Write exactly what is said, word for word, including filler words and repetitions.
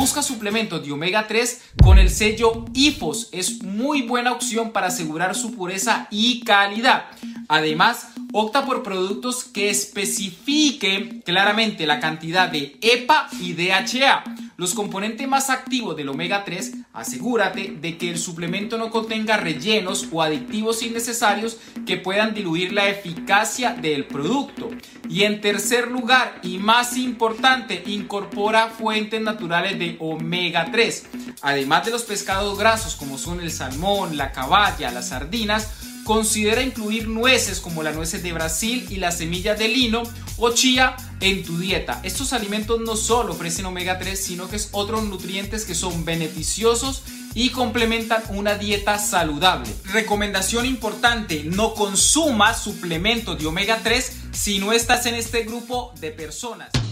Busca suplementos de omega tres con el sello I F O S. Es muy buena opción para asegurar su pureza y calidad. Además, opta por productos que especifiquen claramente la cantidad de E P A y D H A. Los componentes más activos del omega tres, asegúrate de que el suplemento no contenga rellenos o aditivos innecesarios que puedan diluir la eficacia del producto. Y en tercer lugar, y más importante, incorpora fuentes naturales de omega tres. Además de los pescados grasos como son el salmón, la caballa, las sardinas, considera incluir nueces como las nueces de Brasil y las semillas de lino o chía en tu dieta. Estos alimentos no solo ofrecen omega tres, sino que es otros nutrientes que son beneficiosos y complementan una dieta saludable. Recomendación importante: no consumas suplementos de omega tres si no estás en este grupo de personas.